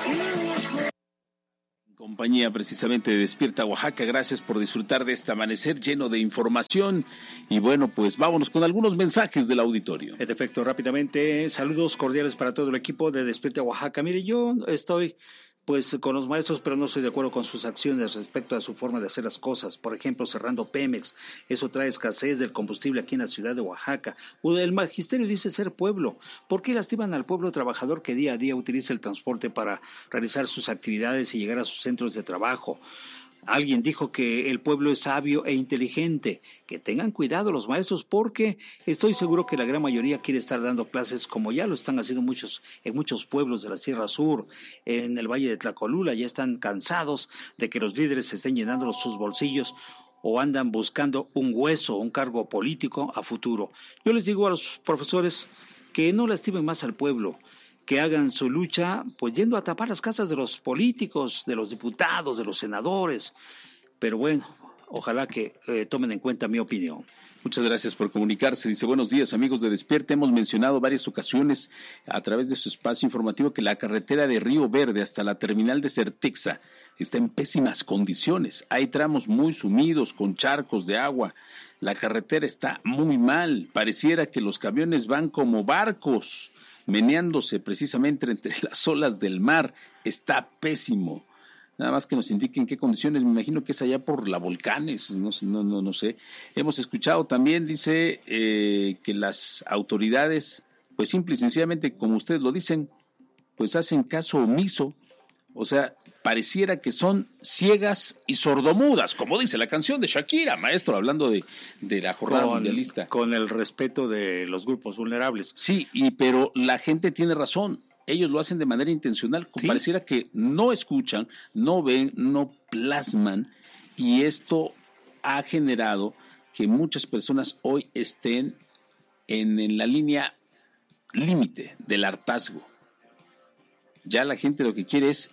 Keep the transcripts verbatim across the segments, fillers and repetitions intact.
Compañía precisamente de Despierta Oaxaca, gracias por disfrutar de este amanecer lleno de información y bueno, pues vámonos con algunos mensajes del auditorio. En efecto, rápidamente, saludos cordiales para todo el equipo de Despierta Oaxaca. Mire, yo estoy pues con los maestros, pero no estoy de acuerdo con sus acciones respecto a su forma de hacer las cosas. Por ejemplo, cerrando Pemex, eso trae escasez del combustible aquí en la ciudad de Oaxaca. El magisterio dice ser pueblo. ¿Por qué lastiman al pueblo trabajador que día a día utiliza el transporte para realizar sus actividades y llegar a sus centros de trabajo? Alguien dijo que el pueblo es sabio e inteligente, que tengan cuidado los maestros porque estoy seguro que la gran mayoría quiere estar dando clases como ya lo están haciendo muchos en muchos pueblos de la Sierra Sur, en el Valle de Tlacolula, ya están cansados de que los líderes estén llenando sus bolsillos o andan buscando un hueso, un cargo político a futuro. Yo les digo a los profesores que no lastimen más al pueblo, que hagan su lucha, pues yendo a tapar las casas de los políticos, de los diputados, de los senadores. Pero bueno, ojalá que eh, tomen en cuenta mi opinión. Muchas gracias por comunicarse. Dice, buenos días, amigos de Despierta. Hemos mencionado varias ocasiones a través de su espacio informativo que la carretera de Río Verde hasta la terminal de Certexa está en pésimas condiciones. Hay tramos muy sumidos con charcos de agua. La carretera está muy mal. Pareciera que los camiones van como barcos, meneándose precisamente entre las olas del mar. Está pésimo. Nada más que nos indiquen qué condiciones. Me imagino que es allá por la Volcanes, no, no, no, no sé. Hemos escuchado también, dice, eh, que las autoridades, pues simple y sencillamente, como ustedes lo dicen, pues hacen caso omiso. O sea, pareciera que son ciegas y sordomudas, como dice la canción de Shakira, maestro, hablando de, de la jornada con, mundialista. Con el respeto de los grupos vulnerables. Sí, y pero la gente tiene razón. Ellos lo hacen de manera intencional. ¿Sí? Pareciera que no escuchan, no ven, no plasman, y esto ha generado que muchas personas hoy estén en, en la línea límite del hartazgo. Ya la gente lo que quiere es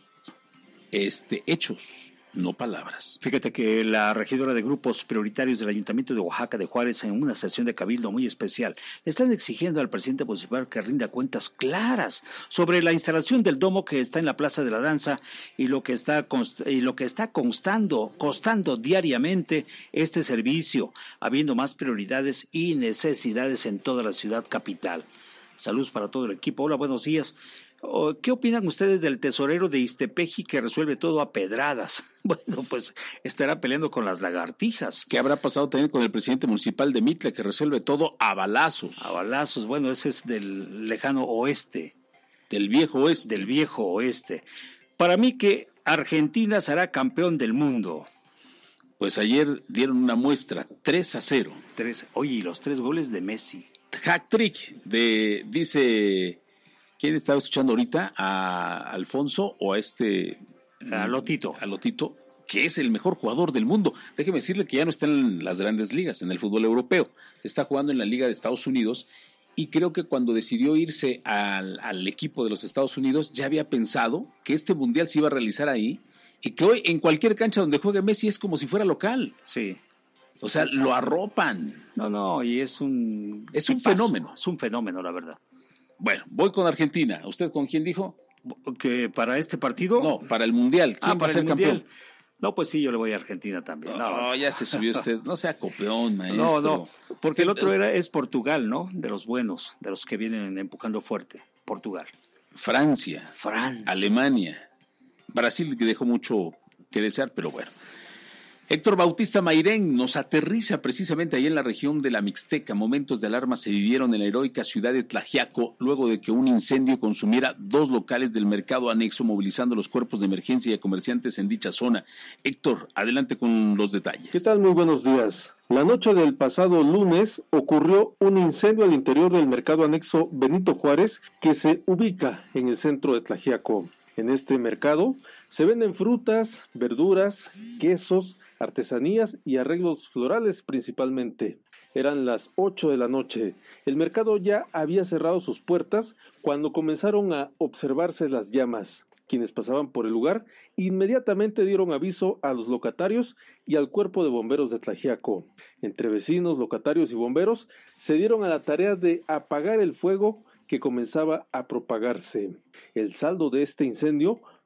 este, hechos, no palabras. Fíjate que la regidora de grupos prioritarios del Ayuntamiento de Oaxaca de Juárez, en una sesión de cabildo muy especial, le están exigiendo al presidente municipal que rinda cuentas claras sobre la instalación del domo que está en la Plaza de la Danza y lo que está const- y lo que está constando, costando diariamente este servicio, habiendo más prioridades y necesidades en toda la ciudad capital. Saludos para todo el equipo. Hola, buenos días. ¿Qué opinan ustedes del tesorero de Ixtepeji que resuelve todo a pedradas? Bueno, pues estará peleando con las lagartijas. ¿Qué habrá pasado también con el presidente municipal de Mitla que resuelve todo a balazos? A balazos, bueno, ese es del lejano oeste. Del viejo oeste. Del viejo oeste. Para mí que Argentina será campeón del mundo. Pues ayer dieron una muestra, tres a cero. Tres, oye, y los tres goles de Messi. Hat-trick de, dice... ¿Quién estaba escuchando ahorita? ¿A Alfonso o a este? A Lotito. A Lotito, que es el mejor jugador del mundo. Déjeme decirle que ya no está en las grandes ligas, en el fútbol europeo. Está jugando en la Liga de Estados Unidos y creo que cuando decidió irse al, al equipo de los Estados Unidos ya había pensado que este mundial se iba a realizar ahí y que hoy en cualquier cancha donde juegue Messi es como si fuera local. Sí. O sea, sí, lo arropan. No, no, y es un... Es un fenómeno. Es un fenómeno, la verdad. Bueno, voy con Argentina. ¿Usted con quién dijo? ¿Que para este partido? No, para el Mundial. ¿Quién ah, va para a ser el campeón? Mundial. No, pues sí, yo le voy a Argentina también. No, no, ya se subió usted. No sea copión, maestro. No, no, porque el otro era es Portugal, ¿no? De los buenos, de los que vienen empujando fuerte. Portugal. Francia. Francia. Alemania. Brasil, que dejó mucho que desear, pero bueno. Héctor Bautista Mairén nos aterriza precisamente ahí en la región de la Mixteca. Momentos de alarma se vivieron en la heroica ciudad de Tlaxiaco luego de que un incendio consumiera dos locales del mercado anexo, movilizando los cuerpos de emergencia y a comerciantes en dicha zona. Héctor, adelante con los detalles. ¿Qué tal? Muy buenos días. La noche del pasado lunes ocurrió un incendio al interior del mercado anexo Benito Juárez, que se ubica en el centro de Tlaxiaco. En este mercado se venden frutas, verduras, quesos, artesanías y arreglos florales principalmente. Eran las ocho de la noche. El mercado ya había cerrado sus puertas cuando comenzaron a observarse las llamas. Quienes pasaban por el lugar inmediatamente dieron aviso a los locatarios y al cuerpo de bomberos de Tlaxiaco. Entre vecinos, locatarios y bomberos se dieron a la tarea de apagar el fuego que comenzaba a propagarse. El saldo de este incendio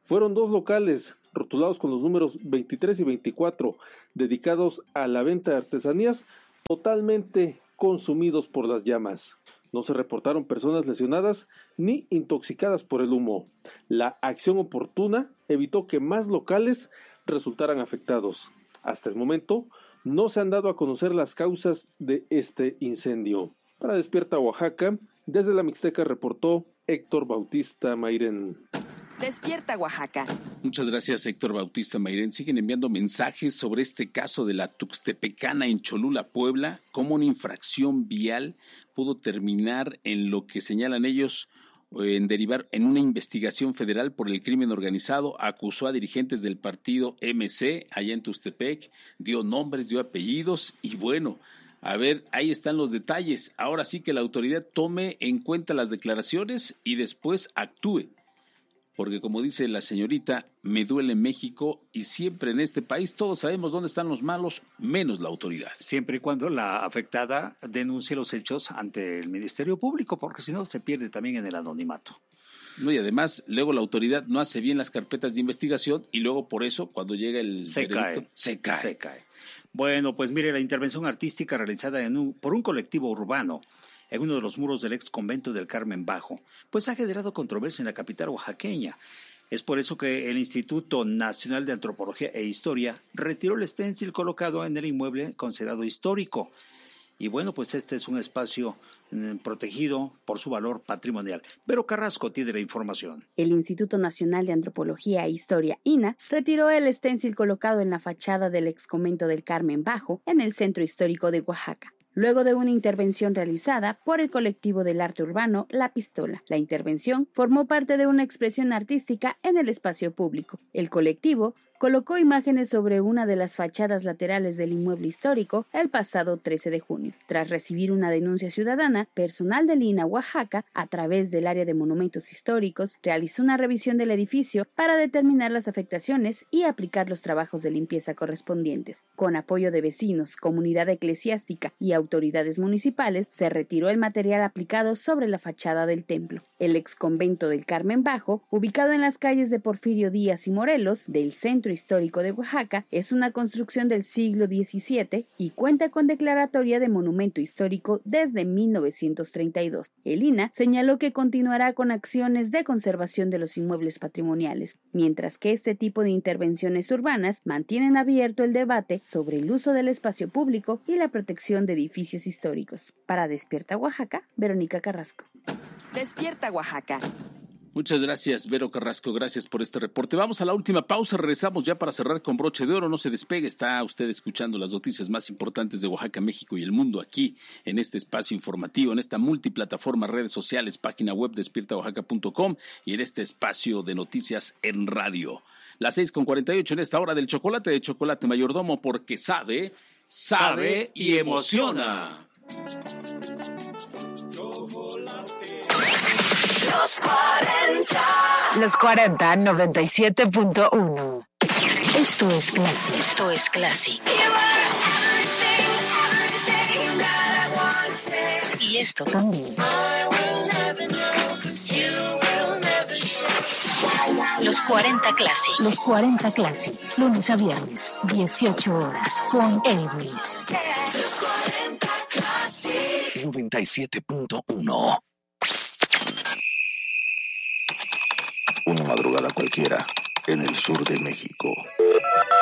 Fueron dos locales rotulados con los números veintitrés y veinticuatro, dedicados a la venta de artesanías, totalmente consumidos por las llamas. No se reportaron personas lesionadas ni intoxicadas por el humo. La acción oportuna evitó que más locales resultaran afectados. Hasta el momento, no se han dado a conocer las causas de este incendio. Para Despierta Oaxaca, desde la Mixteca reportó Héctor Bautista Mairén. Despierta Oaxaca. Muchas gracias, Héctor Bautista Mairén. Siguen enviando mensajes sobre este caso de la Tuxtepecana en Cholula, Puebla, cómo una infracción vial pudo terminar en lo que señalan ellos en derivar en una investigación federal por el crimen organizado. Acusó a dirigentes del partido M C allá en Tuxtepec, dio nombres, dio apellidos y bueno, a ver, ahí están los detalles. Ahora sí que la autoridad tome en cuenta las declaraciones y después actúe. Porque como dice la señorita, me duele México y siempre en este país todos sabemos dónde están los malos, menos la autoridad. Siempre y cuando la afectada denuncie los hechos ante el Ministerio Público, porque si no se pierde también en el anonimato. No, y además, luego la autoridad no hace bien las carpetas de investigación y luego por eso, cuando llega el se veredicto, cae, se cae. Se cae. Bueno, pues mire, la intervención artística realizada en un, por un colectivo urbano en uno de los muros del ex convento del Carmen Bajo, pues ha generado controversia en la capital oaxaqueña. Es por eso que el Instituto Nacional de Antropología e Historia retiró el stencil colocado en el inmueble considerado histórico. Y bueno, pues este es un espacio eh, protegido por su valor patrimonial. Vero Carrasco tiene la información. El Instituto Nacional de Antropología e Historia, I N A, retiró el stencil colocado en la fachada del ex convento del Carmen Bajo, en el centro histórico de Oaxaca, luego de una intervención realizada por el colectivo del arte urbano La Pistola. La intervención formó parte de una expresión artística en el espacio público. El colectivo colocó imágenes sobre una de las fachadas laterales del inmueble histórico el pasado trece de junio. Tras recibir una denuncia ciudadana, personal del I N A Oaxaca, a través del área de monumentos históricos, realizó una revisión del edificio para determinar las afectaciones y aplicar los trabajos de limpieza correspondientes. Con apoyo de vecinos, comunidad eclesiástica y autoridades municipales, se retiró el material aplicado sobre la fachada del templo. El ex convento del Carmen Bajo, ubicado en las calles de Porfirio Díaz y Morelos, del centro histórico de Oaxaca, es una construcción del siglo diecisiete y cuenta con declaratoria de monumento histórico desde mil novecientos treinta y dos. El I N A señaló que continuará con acciones de conservación de los inmuebles patrimoniales, mientras que este tipo de intervenciones urbanas mantienen abierto el debate sobre el uso del espacio público y la protección de edificios históricos. Para Despierta Oaxaca, Verónica Carrasco. Despierta Oaxaca. Muchas gracias, Vero Carrasco, gracias por este reporte. Vamos a la última pausa, regresamos ya para cerrar con broche de oro. No se despegue, está usted escuchando las noticias más importantes de Oaxaca, México y el mundo aquí en este espacio informativo, en esta multiplataforma, redes sociales, página web despierta oaxaca punto com y en este espacio de noticias en radio. Las seis con cuarenta y ocho en esta hora del chocolate de Chocolate Mayordomo, porque sabe, sabe y emociona. Los cuarenta. Los cuarenta, noventa y siete punto uno. Esto es Classic. Esto es Classic. Y esto también. Los cuarenta Classic. Los cuarenta Classic. Lunes a viernes, dieciocho horas. Con Elvis. Los cuarenta Classic. noventa y siete punto uno. Una madrugada cualquiera en el sur de México.